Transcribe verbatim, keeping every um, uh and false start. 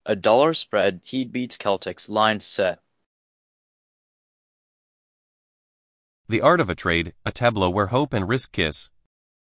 A dollar spread, Heat beats Celtics, line set. The Art of a Trade, a tableau where hope and risk kiss.